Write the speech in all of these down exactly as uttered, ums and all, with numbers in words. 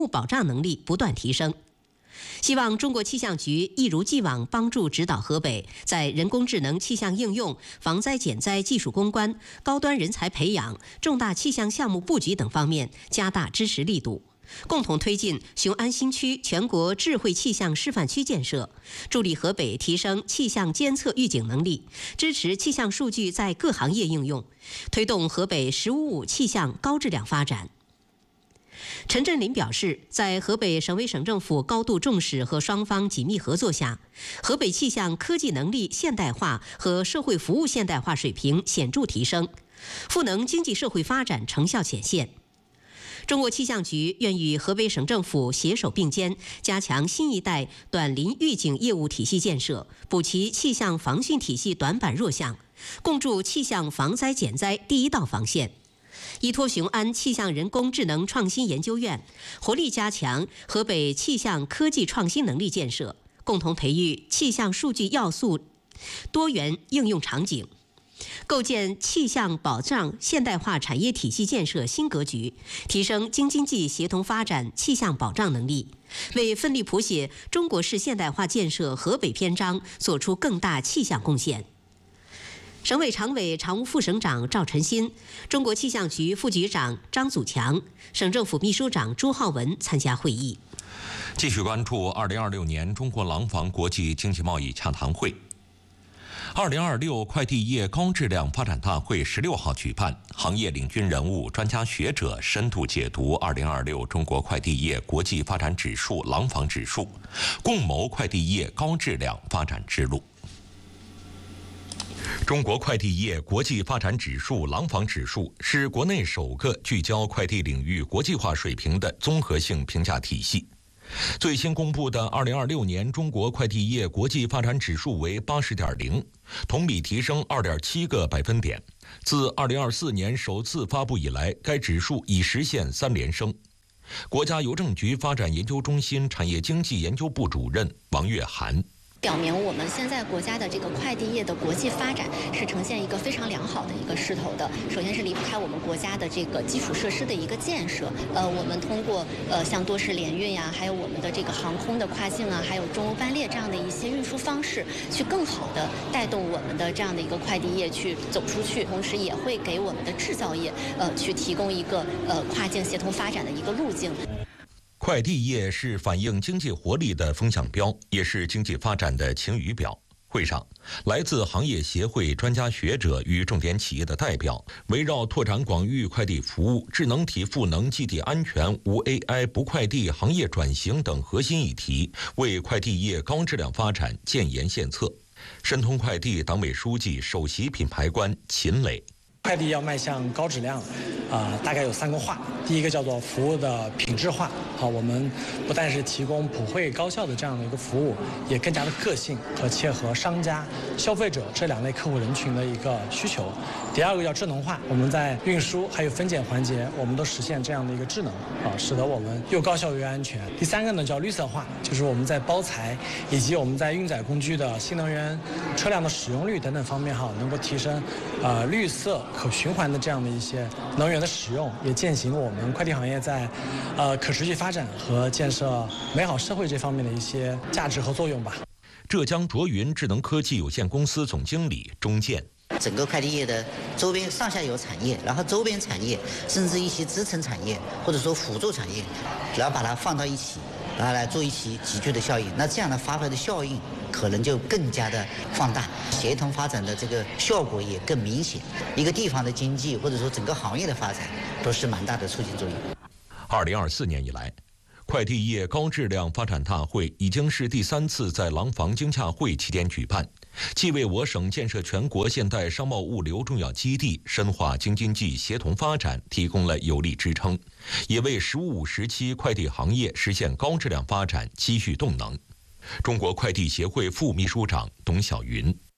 保障能力不断提升。希望中国气象局一如既往帮助指导河北，在人工智能气象应用、防灾减灾技术攻关、高端人才培养、重大气象项目布局等方面加大支持力度，共同推进雄安新区全国智慧气象示范区建设，助力河北提升气象监测预警能力，支持气象数据在各行业应用，推动河北“十五五”气象高质量发展。陈振林表示，在河北省委省政府高度重视和双方紧密合作下，河北气象科技能力现代化和社会服务现代化水平显著提升，赋能经济社会发展成效显现。中国气象局愿与河北省政府携手并肩，加强新一代短临预警业务体系建设，补齐气象防汛体系短板弱项，共筑气象防灾减灾第一道防线。依托雄安气象人工智能创新研究院，活力加强河北气象科技创新能力建设，共同培育气象数据要素多元应用场景，构建气象保障现代化产业体系建设新格局，提升京津冀协同发展气象保障能力，为奋力谱写中国式现代化建设河北篇章做出更大气象贡献。省委常委、常务副省长赵晨新、中国气象局副局长张祖强、省政府秘书长朱浩文参加会议。 继续关注二零二六年中国廊坊国际经济贸易洽谈会。二零二六快递业高质量发展大会十六号举办，行业领军人物、专家学者深度解读二零二六中国快递业国际发展指数廊坊指数，共谋快递业高质量发展之路。中国快递业国际发展指数廊坊指数是国内首个聚焦快递领域国际化水平的综合性评价体系。最新公布的二零二六年中国快递业国际发展指数为 八十点零， 同比提升 二点七个百分点。自二零二四年首次发布以来，该指数已实现三连升。国家邮政局发展研究中心产业经济研究部主任王月涵表明我们现在国家的这个快递业的国际发展是呈现一个非常良好的一个势头的。首先是离不开我们国家的这个基础设施的一个建设，呃，我们通过呃像多式联运呀，还有我们的这个航空的跨境啊，还有中欧班列这样的一些运输方式，去更好的带动我们的这样的一个快递业去走出去，同时也会给我们的制造业呃去提供一个呃跨境协同发展的一个路径。 快递业是反映经济活力的风向标，也是经济发展的晴雨表。会上，来自行业协会专家学者与重点企业的代表，围绕拓展广域快递服务、智能体赋能、基地安全、无 A I 不快递行业转型等核心议题，为快递业高质量发展建言献策。申通快递党委书记、首席品牌官秦磊。 快递要迈向高质量，啊、呃，大概有三个化。第一个叫做服务的品质化，好，我们不但是提供普惠高效的这样的一个服务，也更加的个性和切合商家、消费者这两类客户人群的一个需求。第二个叫智能化，我们在运输还有分拣环节，我们都实现这样的一个智能，啊，使得我们又高效又安全。第三个呢叫绿色化，就是我们在包材以及我们在运载工具的新能源车辆的使用率等等方面哈，能够提升呃绿色可循环的这样的一些能源的使用，也践行我们快递行业在呃可持续发展和建设美好社会这方面的一些价值和作用吧。 浙江卓云智能科技有限公司总经理钟健。 整个快递业的周边上下游产业，然后周边产业，甚至一些支撑产业或者说辅助产业，然后把它放到一起，然后来做一起集聚的效应，那这样的发挥的效应可能就更加的放大，协同发展的这个效果也更明显。一个地方的经济或者说整个行业的发展都是蛮大的促进作用。 二零二四年以来，快递业高质量发展大会已经是第三次在廊坊经洽会期间举办，既为我省建设全国现代商贸物流重要基地、深化京津冀协同发展提供了有力支撑，也为“十五五”时期快递行业实现高质量发展积蓄动能。中国快递协会副秘书长董晓云。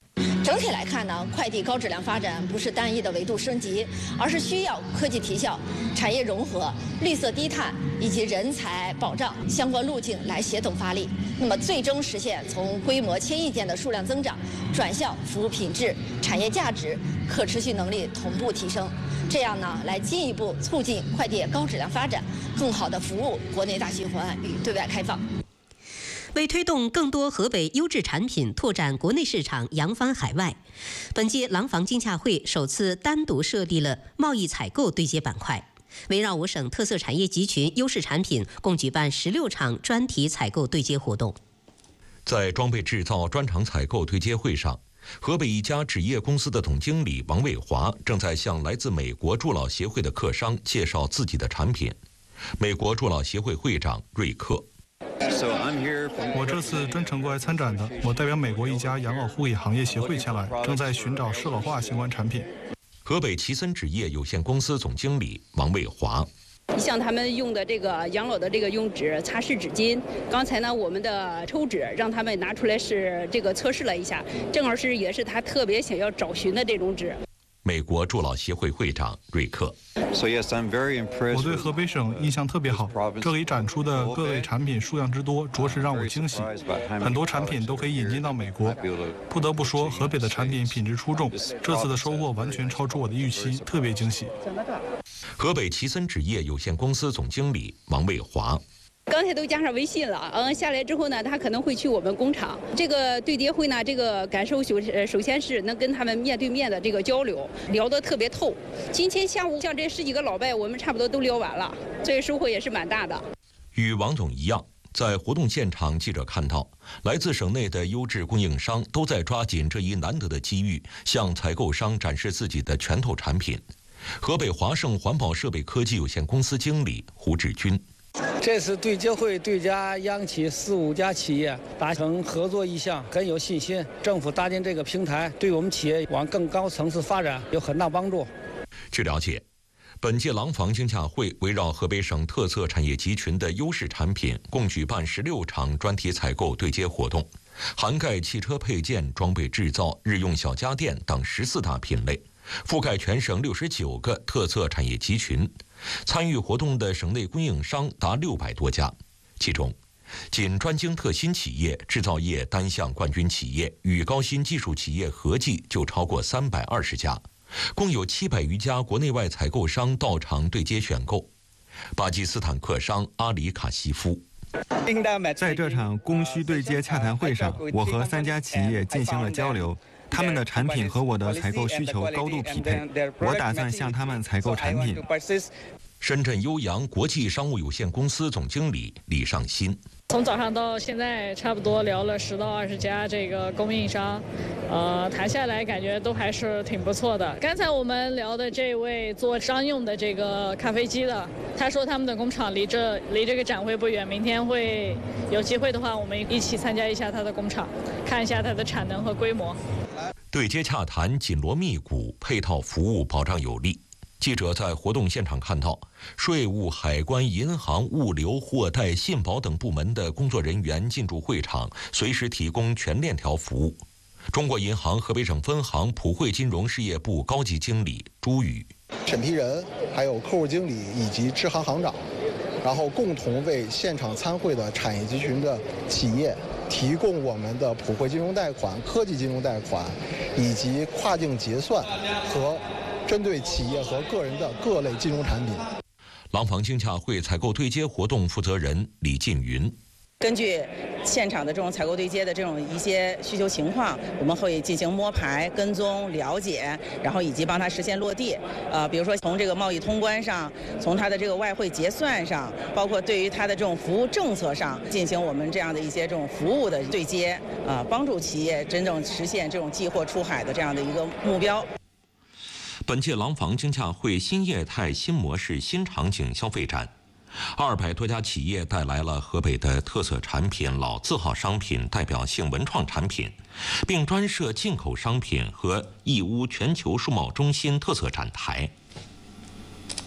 整体来看呢，快递高质量发展不是单一的维度升级，而是需要科技提效、产业融合、绿色低碳以及人才保障相关路径来协同发力。那么最终实现从规模千亿件的数量增长，转向服务品质、产业价值、可持续能力同步提升。这样呢，来进一步促进快递业高质量发展，更好地服务国内大循环与对外开放。 为推动更多河北优质产品拓展国内市场、扬帆海外，本届廊坊经洽会首次单独设立了贸易采购对接板块，围绕我省特色产业集群优势产品，共举办十六场专题采购对接活动。 在装备制造专场采购对接会上，河北一家纸业公司的总经理王卫华正在向来自美国助老协会的客商介绍自己的产品。美国助老协会会长瑞克。 我这次专程过来参展的，我代表美国一家养老护理行业协会前来，正在寻找适老化相关产品。 河北奇森纸业有限公司总经理王卫华。 像他们用的这个养老的这个用纸、擦拭纸巾，刚才呢我们的抽纸让他们拿出来是这个测试了一下，正好是也是他特别想要找寻的这种纸。 美国助老协会会长瑞克。 我对河北省印象特别好，这里展出的各类产品数量之多，着实让我惊喜。很多产品都可以引进到美国，不得不说河北的产品品质出众，这次的收获完全超出我的预期，特别惊喜。 河北奇森纸业有限公司总经理王卫华。 刚才都加上微信了，嗯，下来之后呢，他可能会去我们工厂。这个对接会呢，这个感受首首先是能跟他们面对面的这个交流，聊得特别透。今天下午像这十几个老拜，我们差不多都聊完了，这收获也是蛮大的。 与王总一样，在活动现场，记者看到来自省内的优质供应商都在抓紧这一难得的机遇，向采购商展示自己的拳头产品。河北华盛环保设备科技有限公司经理胡志军。 这次对接会对家央企四五家企业达成合作意向，很有信心。政府搭建这个平台，对我们企业往更高层次发展有很大帮助。 据了解，本届廊坊经洽会围绕河北省特色产业集群的优势产品，共举办十六场专题采购对接活动，涵盖汽车配件、装备制造、日用小家电等十四大品类，覆盖全省六十九个特色产业集群。参与活动的省内供应商达六百多家，其中，仅专精特新企业、制造业单项冠军企业与高新技术企业合计就超过三百二十家，共有七百余家国内外采购商到场对接选购。巴基斯坦客商阿里卡西夫。 在这场供需对接洽谈会上，我和三家企业进行了交流。他们的产品和我的采购需求高度匹配，我打算向他们采购产品。 深圳悠扬国际商务有限公司总经理李尚新。 从早上到现在，差不多聊了十到二十家这个供应商，呃，谈下来感觉都还是挺不错的。刚才我们聊的这位做商用的这个咖啡机的，他说他们的工厂离这离这个展会不远，明天会有机会的话，我们一起参加一下他的工厂，看一下它的产能和规模。 对接洽谈紧锣密鼓，配套服务保障有力。记者在活动现场看到，税务、海关、银行、物流、货代、信保等部门的工作人员进驻会场，随时提供全链条服务。中国银行河北省分行普惠金融事业部高级经理朱宇。 审批人、还有客户经理以及支行行长，然后共同为现场参会的产业集群的企业提供我们的普惠金融贷款、科技金融贷款，以及跨境结算和针对企业和个人的各类金融产品。 廊坊经洽会采购对接活动负责人李进云。 根据现场的这种采购对接的这种一些需求情况，我们会进行摸排、跟踪、了解，然后以及帮他实现落地。呃，比如说从这个贸易通关上，从他的这个外汇结算上，包括对于他的这种服务政策上，进行我们这样的一些这种服务的对接，啊、呃，帮助企业真正实现这种寄货出海的这样的一个目标。 本届廊坊经洽会新业态、新模式、新场景消费展。二百多家企业带来了河北的特色产品、老字号商品、代表性文创产品，并专设进口商品和义乌全球数贸中心特色展台。 冠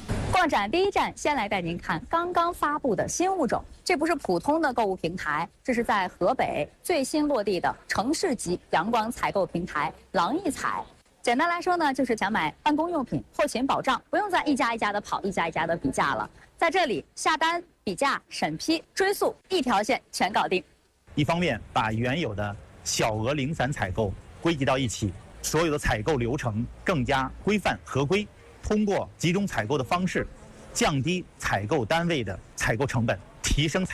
上展第一站，先来带您看刚刚发布的新物种。这不是普通的购物平台，这是在河北最新落地的城市级阳光采购平台“狼一采”。简单来说呢，就是想买办公用品，后勤保障，不用再一家一家的跑，一家一家的比价了。在这里下单、比价、审批、追溯，一条线全搞定。 一方面把原有的小额零散采购归集到一起，所有的采购流程更加规范合规。通过集中采购的方式，降低采购单位的采购成本，提升采